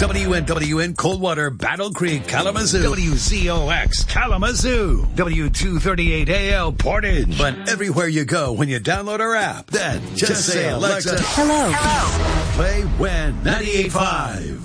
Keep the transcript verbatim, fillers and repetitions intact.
W N W N Coldwater, Battle Creek, Kalamazoo. W Z O X, Kalamazoo. W two thirty-eight A L, Portage. But everywhere you go when you download our app, then just, just say, Alexa, hello. Hello. Play W E N ninety-eight point five.